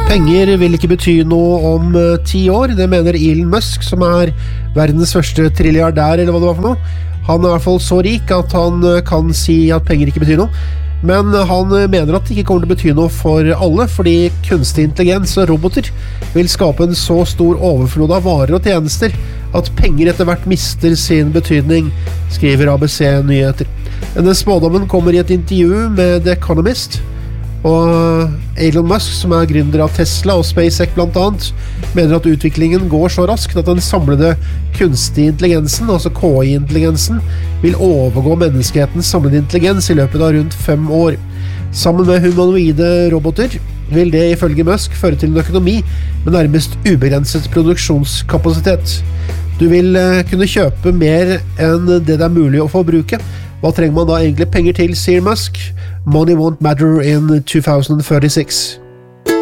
Penger vil ikke bety noe om 10 år, det mener Elon Musk, som verdens første trilliardær, eller hva det var for noe. Han I hvert fall så rik at han kan si at penger ikke betyr noe. Men han mener at det ikke kommer til å bety noe for alle, fordi kunstig intelligens og roboter vil skape en så stor overflod av varer og tjenester at penger etter hvert mister sin betydning, skriver ABC Nyheter. Denne spådommen kommer I et intervju med The Economist, og Elon Musk, som gründer av Tesla og SpaceX blant annet, mener at utviklingen går så raskt at den samlede kunstige intelligensen, altså KI-intelligensen, vil overgå menneskehetens samlede intelligens I løpet av rundt 5 år. Sammen med humanoide roboter vil det ifølge Musk føre til en økonomi med nærmest ubegrenset produksjonskapasitet. Du vil kunne kjøpe mer enn det mulig å forbruke. Hva trenger man da egentlig penger til, sier Musk? Money won't matter in 2036.